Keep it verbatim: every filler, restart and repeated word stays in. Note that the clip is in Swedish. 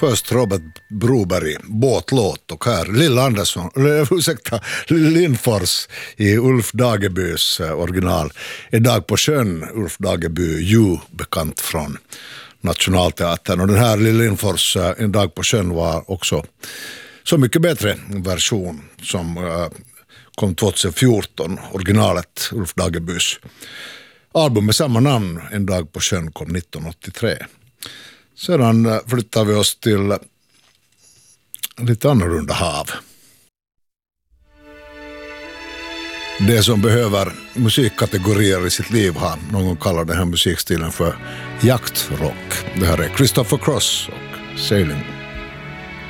Först Robert Broberg, båtlåt, och här Lill Andersson, eller ursäkta, Lindfors i Ulf Dagebys original. En dag på sjön, Ulf Dageby, ju bekant från Nationalteatern. Och den här Lill Lindfors, En dag på sjön, var också så mycket bättre version som kom tjugohundrafjorton, originalet Ulf Dagebys album med samma namn, En dag på sjön, kom nittonhundraåttiotre. Sedan flyttar vi oss till lite annorlunda hav. Det som behöver musikkategorier i sitt liv har någon kallar den här musikstilen för jaktrock. Det här är Christopher Cross och Sailing